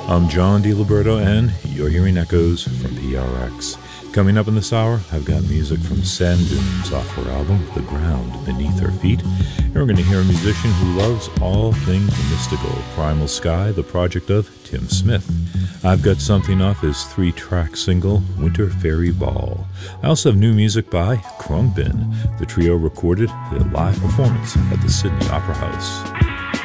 I'm John DiLiberto, and you're hearing echoes from PRX. Coming up in this hour, I've got music from Sand Dunes off her album, The Ground Beneath Her Feet. And we're going to hear a musician who loves all things mystical, Primal Sky, the project of Tim Smith. I've got something off his 3-track single, Winter Fairy Ball. I also have new music by Khruangbin. The trio recorded their live performance at the Sydney Opera House.